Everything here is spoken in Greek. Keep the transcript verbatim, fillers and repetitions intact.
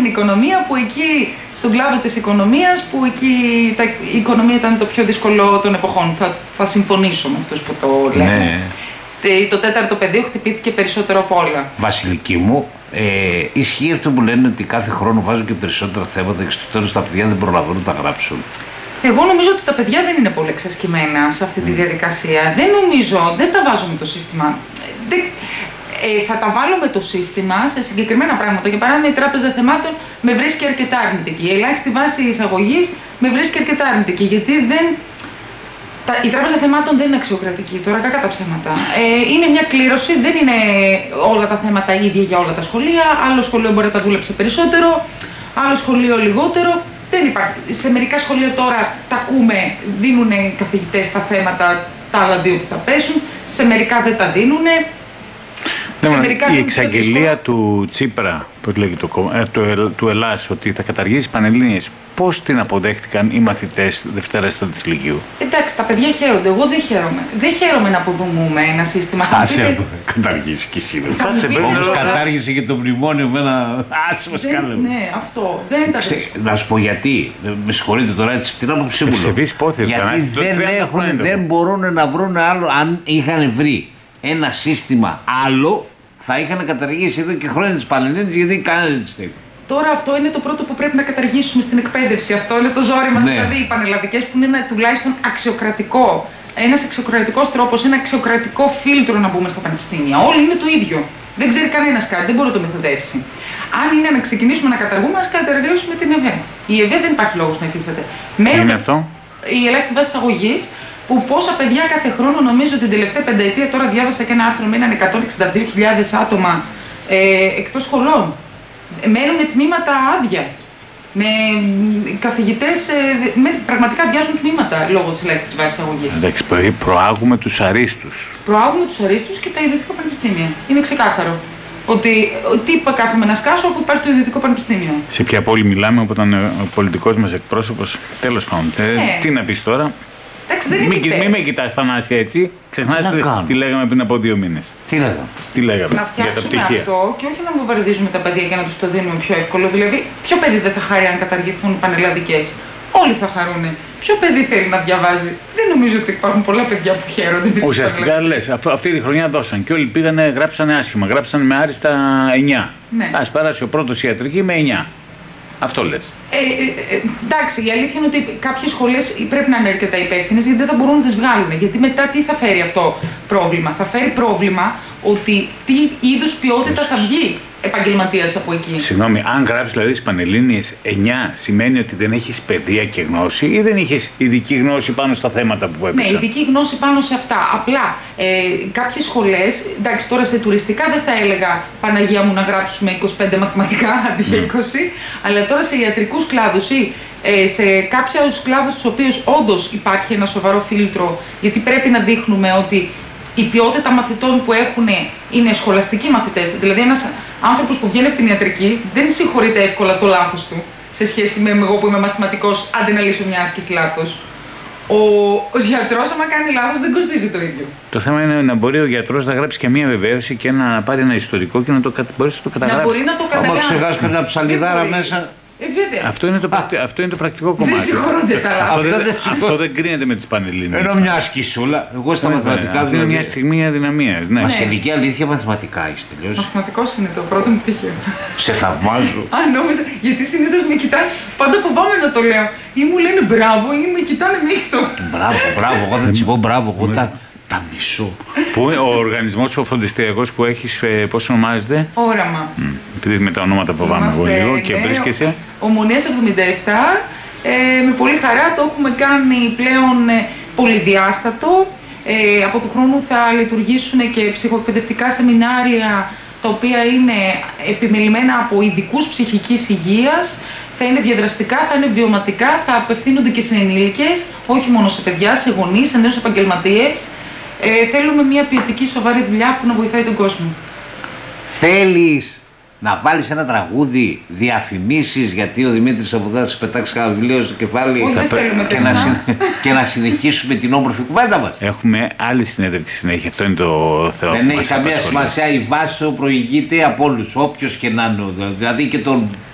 στην οικονομία, που εκεί, στον κλάδο της οικονομίας, που εκεί τα, η οικονομία ήταν το πιο δύσκολο των εποχών. Θα, θα συμφωνήσω με αυτούς που το λένε. Ναι. Το τέταρτο πεδίο χτυπήθηκε περισσότερο από όλα. Βασιλική μου, ε, ισχύει αυτό που λένε ότι κάθε χρόνο βάζουν και περισσότερα θέματα και στο τέλος τα παιδιά δεν προλαβαίνουν να τα γράψουν? Εγώ νομίζω ότι τα παιδιά δεν είναι πολύ εξασκημένα σε αυτή τη διαδικασία. Δεν νομίζω, δεν τα βάζω με το σύστημα. Δεν, ε, θα τα βάλω με το σύστημα σε συγκεκριμένα πράγματα. Για παράδειγμα, η Τράπεζα Θεμάτων με βρίσκει αρκετά αρνητική. Η ελάχιστη βάση εισαγωγής με βρίσκει αρκετά αρνητική. Γιατί δεν. Τα, η Τράπεζα Θεμάτων δεν είναι αξιοκρατική, τώρα κακά τα ψέματα. Ε, είναι μια κλήρωση, δεν είναι όλα τα θέματα ίδια για όλα τα σχολεία. Άλλο σχολείο μπορεί να τα δούλεψε περισσότερο, άλλο σχολείο λιγότερο. Δεν υπάρχει. Σε μερικά σχολεία τώρα τα ακούμε, δίνουν καθηγητές τα θέματα, τα άλλα δύο που θα πέσουν. Σε μερικά δεν τα δίνουν. Ναι, η εξαγγελία του Τσίπρα, πώς λέγει το, ε, του, του Ελλάς, ότι θα καταργήσει Πανελλήνιες, πώς την αποδέχτηκαν οι μαθητές Δευτέρα Τετάρτη Λυκείου? Εντάξει, τα παιδιά χαίρονται. Εγώ δεν χαίρομαι. Δεν χαίρομαι να αποδομούμε ένα σύστημα. Άσε, καταργήσει κι εσύ. Όπως κατάργησε και το μνημόνιο με ένα άσχημο σκάλεμα. Ναι, αυτό. Δεν τα Ξέ, να σου πω γιατί. Με συγχωρείτε τώρα, έτσι την άποψή μου. Γιατί δεν, έχουν, δεν μπορούν να βρουν άλλο. Αν είχαν βρει ένα σύστημα άλλο, θα είχαν καταργήσει εδώ και χρόνια τις Πανελλήνιες, γιατί κανένας δεν τις θέλει. Τώρα αυτό είναι το πρώτο που πρέπει να καταργήσουμε στην εκπαίδευση. Αυτό είναι το ζόρι μας, ναι. Δηλαδή οι πανελλαδικές που είναι ένα, τουλάχιστον αξιοκρατικό. Ένας αξιοκρατικός τρόπος, ένα αξιοκρατικό φίλτρο να μπούμε στα πανεπιστήμια. Όλοι είναι το ίδιο. Δεν ξέρει κανένας κάτι, δεν μπορεί να το μεθοδεύσει. Αν είναι να ξεκινήσουμε να καταργούμε, ας καταργήσουμε την ΕΒΕ. Η ΕΒΕ δεν υπάρχει λόγος να υφίσταται. Τι είναι αυτό? Η ελάχιστη βάση εισαγωγής, που πόσα παιδιά κάθε χρόνο, νομίζω την τελευταία πενταετία, τώρα διάβασα και ένα άρθρο, μείναν εκατόν εξήντα δύο χιλιάδες άτομα ε, εκτός σχολών. Μένουν τμήματα άδεια. Με καθηγητές, ε, με, πραγματικά αδειάζουν τμήματα λόγω της ελάχιστης βάσης εισαγωγής. Εντάξει, προάγουμε τους αρίστους. Προάγουμε τους αρίστους και τα ιδιωτικά πανεπιστήμια. Είναι ξεκάθαρο. Ότι τι κάθομαι να σκάσω αφού υπάρχει το ιδιωτικό πανεπιστήμιο. Σε ποια πόλη μιλάμε, όπου ήταν ο πολιτικός μας εκπρόσωπος? Τέλος πάντων. Ε, ε. Τι να πεις τώρα? Εντάξει, δεν μην μη με κοιτάς Θανάση έτσι. Ξεχνάς τι, τι λέγαμε πριν από δύο μήνες. Τι λέγαμε? Τι λέγαμε να φτιάξουμε αυτό και όχι να βομβαρδίζουμε τα παιδιά και να τους το δίνουμε πιο εύκολο. Δηλαδή, ποιο παιδί δεν θα χαρεί αν καταργηθούν οι πανελλαδικές? Όλοι θα χαρούν. Ποιο παιδί θέλει να διαβάζει? Δεν νομίζω ότι υπάρχουν πολλά παιδιά που χαίρονται. Ουσιαστικά λες, αυτή τη χρονιά δώσαν και όλοι πήγανε, γράψανε άσχημα. Γράψανε με άριστα εννιά. Ναι. Ας περάσει ο πρώτος ιατρική με εννιά. Αυτό λες. Ε, ε, ε, εντάξει, η αλήθεια είναι ότι κάποιες σχολές πρέπει να είναι αρκετά υπεύθυνες, γιατί δεν θα μπορούν να τις βγάλουν. Γιατί μετά τι θα φέρει αυτό πρόβλημα? Θα φέρει πρόβλημα ότι τι είδους ποιότητα θα βγει επαγγελματίας από εκεί. Συγγνώμη, αν γράψεις δηλαδή στις Πανελλήνιες εννιά, σημαίνει ότι δεν έχεις παιδεία και γνώση ή δεν έχεις ειδική γνώση πάνω στα θέματα που έπαιξαν? Ναι, ειδική γνώση πάνω σε αυτά. Απλά ε, κάποιες σχολές, εντάξει, τώρα σε τουριστικά δεν θα έλεγα Παναγία μου να γράψουμε είκοσι πέντε μαθηματικά αντί για είκοσι, αλλά τώρα σε ιατρικούς κλάδους ή ε, σε κάποιους κλάδους στους οποίους όντως υπάρχει ένα σοβαρό φίλτρο, γιατί πρέπει να δείχνουμε ότι η ποιότητα μαθητών που έχουν είναι σχολαστικοί μαθητές. Δηλαδή, ένας άνθρωπος που βγαίνει από την ιατρική δεν συγχωρείται εύκολα το λάθος του σε σχέση με εγώ που είμαι μαθηματικός, άντε να λύσω μια άσκηση λάθος. Ο, ο γιατρός, άμα κάνει λάθος, δεν κοστίζει το ίδιο. Το θέμα είναι να μπορεί ο γιατρός να γράψει και μια βεβαίωση και να πάρει ένα ιστορικό και να το μπορέσει να το καταγράψει. Να μπορεί να το καταλάβει. Άμα ξεχάσει καμιά ψαλιδάρα μέσα. Ε, βέβαια. Αυτό είναι, το πρακτι... αυτό είναι το πρακτικό κομμάτι. Δεν συγχωρούνται τα λάθη. Αυτό, αυτό, δεν... αυτό δεν κρίνεται με τις Πανελλήνιες. Ενώ μια ασκησούλα. Εγώ στα μαθηματικά δηλαδή. Αυτό είναι μια στιγμή αδυναμίας. Ναι. Βασιλική αλήθεια, μαθηματικά είσαι τελείως. Μαθηματικός είναι το πρώτο μου πτυχίο. Σε θαυμάζω. Α, νόμιζα, γιατί συνήθως με κοιτάνε. Πάντα φοβάμαι να το λέω. Ή μου λένε μπράβο ή με κοιτάνε μίχτο. Μπράβο, μπράβο. Εγώ θα τη πω μπράβο. Εγώ τα, τα μισώ. Πού ο οργανισμός ο φροντιστηριακός που έχεις, πώς ονομάζεται? Όραμα. Mm. Επειδή με τα ονόματα φοβάμαι εγώ λίγο, ναι, και βρίσκεσαι. Ομονίας εβδομήντα επτά. Ε, με πολύ χαρά το έχουμε κάνει πλέον ε, πολυδιάστατο. Ε, από του χρόνου θα λειτουργήσουν και ψυχοεκπαιδευτικά σεμινάρια, τα οποία είναι επιμελημένα από ειδικούς ψυχικής υγείας. Θα είναι διαδραστικά, θα είναι βιωματικά, θα απευθύνονται και σε ενήλικες, όχι μόνο σε παιδιά, σε γονείς, σε νέους επαγγελματίες. Ε, θέλουμε μια ποιοτική σοβαρή δουλειά που να βοηθάει τον κόσμο. Θέλεις να βάλεις ένα τραγούδι, διαφημίσεις, γιατί ο Δημήτρης από εδώ θα σας πετάξει ένα βιβλίο στο κεφάλι? Όχι, δεν θέλουμε και, να συ... και να συνεχίσουμε την όμορφη κουβέντα μας. Έχουμε άλλη συνέντευξη συνέχεια, αυτό είναι το θέμα. Δεν έχει καμία σημασία, η Βάσο προηγείται από όλους, όποιος και να είναι. Δηλαδή και τον